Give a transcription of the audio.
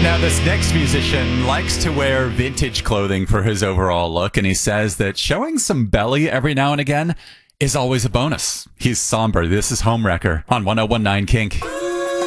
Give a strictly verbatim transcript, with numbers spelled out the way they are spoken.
Now, this next musician likes to wear vintage clothing for his overall look, and he says that showing some belly every now and again is always a bonus. He's Somber. This is Homewrecker on one oh one nine Kink.